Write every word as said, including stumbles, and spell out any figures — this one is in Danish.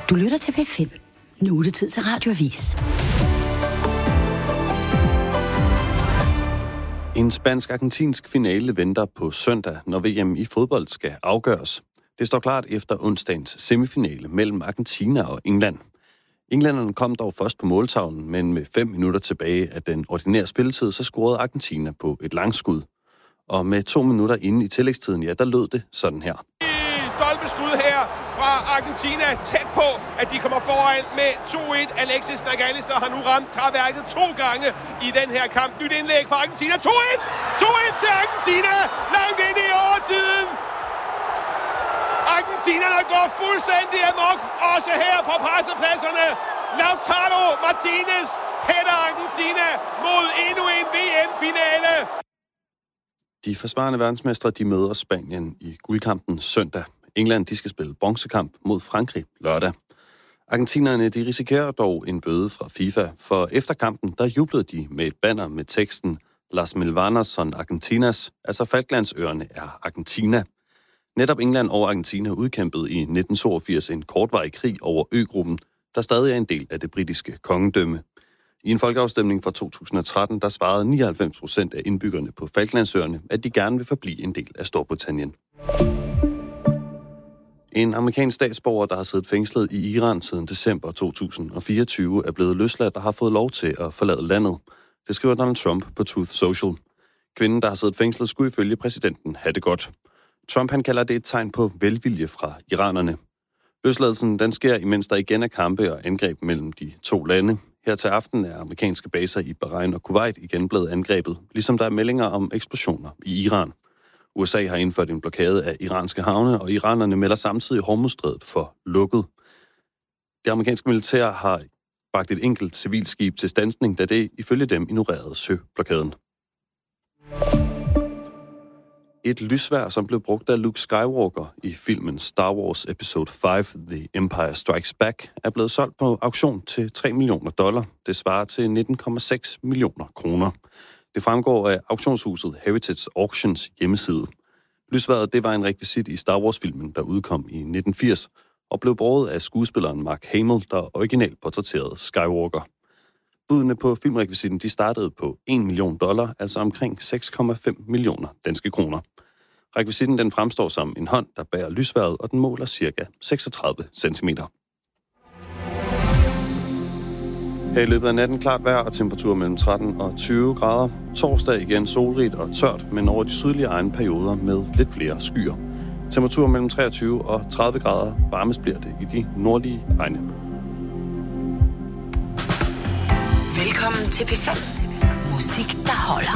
Du lytter til P fem. Nu er det tid til Radioavis. En spansk-argentinsk finale venter på søndag, når V M i fodbold skal afgøres. Det står klart efter onsdagens semifinale mellem Argentina og England. Englænderne kom dog først på måltavlen, men med fem minutter tilbage af den ordinære spilletid, så scorede Argentina på et langskud. Og med to minutter inde i tillægstiden, ja, der lød det sådan her. Stolpeskud her fra Argentina, tæt på, at de kommer foran med to et. Alexis McAllister har nu ramt træværket to gange i den her kamp. Nyt indlæg fra Argentina. to et! to et til Argentina! Langt ind i overtiden! Argentinerne går fuldstændig amok, også her på pressepladserne. Lautaro Martinez hætter Argentina mod endnu en V M-finale. De forsvarende verdensmestre, de møder Spanien i guldkampen søndag. England, de skal spille bronzekamp mod Frankrig lørdag. Argentinerne, de risikerer dog en bøde fra FIFA, for efter kampen, der jublede de med et banner med teksten Las Malvinas son Argentinas, altså Falklandsøerne er Argentina. Netop England og Argentina udkæmpede i nitten toogfirs en kortvarig krig over øgruppen, der stadig er en del af det britiske kongedømme. I en folkeafstemning fra to tusind og tretten, der svarede nioghalvfems procent af indbyggerne på Falklandsøerne, at de gerne vil forblive en del af Storbritannien. En amerikansk statsborger, der har siddet fængslet i Iran siden december to tusind og fireogtyve, er blevet løsladt og har fået lov til at forlade landet. Det skriver Donald Trump på Truth Social. Kvinden, der har siddet fængslet, skulle ifølge præsidenten have det godt. Trump han kalder det et tegn på velvilje fra iranerne. Løsladelsen den sker, imens der igen er kampe og angreb mellem de to lande. Her til aften er amerikanske baser i Bahrain og Kuwait igen blevet angrebet, ligesom der er meldinger om eksplosioner i Iran. U S A har indført en blokade af iranske havne, og iranerne melder samtidig Hormuzstrædet for lukket. Det amerikanske militær har bragt et enkelt civilskib til standsning, da det ifølge dem ignorerede søblokaden. Et lysvær, som blev brugt af Luke Skywalker i filmen Star Wars Episode fem, The Empire Strikes Back, er blevet solgt på auktion til tre millioner dollar. Det svarer til nitten komma seks millioner kroner. Det fremgår af auktionshuset Heritage Auctions hjemmeside. Lysværet, det var en rekvisit i Star Wars-filmen, der udkom i nitten firs, og blev båret af skuespilleren Mark Hamill, der originalt portrætterede Skywalker. Budene på filmrekvisitten, de startede på en million dollar, altså omkring seks komma fem millioner danske kroner. Rekvisitten, den fremstår som en hånd, der bærer lysværet, og den måler cirka seksogtredive centimeter. Her i løbet af natten klart vejr og temperatur mellem tretten og tyve grader. Torsdag igen solrigt og tørt, men over de sydlige egne perioder med lidt flere skyer. Temperatur mellem treogtyve og tredive grader. Varmest bliver det i de nordlige egne. Velkommen til P fem. Musik, der holder.